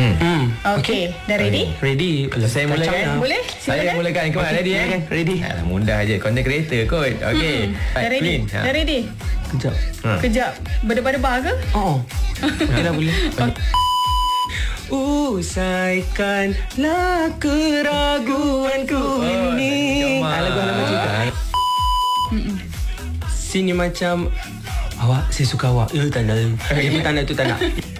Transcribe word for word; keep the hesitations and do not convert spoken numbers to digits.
Hmm. Okey, dah ready? Ready. Kalau saya Kacang mulakan. lah. Boleh? Saya Silakan. mulakan. Kau ready eh? silakan. Ready. Alah, mudah je. Content creator kot. Okey. Dah ready? Clean. Dah ready? Kejap. Ha. Kejap. Berdebar-debar ke? Oh. Okey dah boleh. Usaikanlah keraguanku Oh, ini. Jom, Ah, lagu halaman cinta. Sini macam awak, saya suka awak. Eh, tak nak. Itu tak nak, itu tak nak.